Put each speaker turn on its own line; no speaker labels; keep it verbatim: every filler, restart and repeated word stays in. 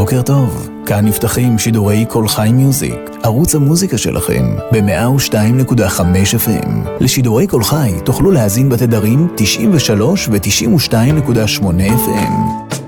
בוקר טוב, כאן נפתחים שידורי כל חי מיוזיק, ערוץ המוזיקה שלכם, ב-מאה ושתיים נקודה חמש אף אם. לשידורי כל חי תוכלו להזין בתדרים תשעים ושלוש ו-תשעים ושתיים נקודה שמונה אף אם.